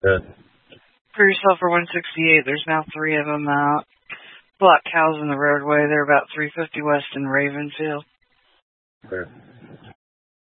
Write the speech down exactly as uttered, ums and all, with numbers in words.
Good. For yourself for one sixty-eight, there's now three of them out. Black cows in the roadway. They're about three fifty west in Ravenfield. Good.